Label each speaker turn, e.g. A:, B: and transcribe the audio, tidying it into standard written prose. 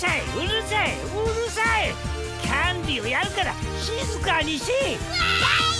A: さい、うるさい、うるさい。キャンディーをやるから静かにし。
B: わーい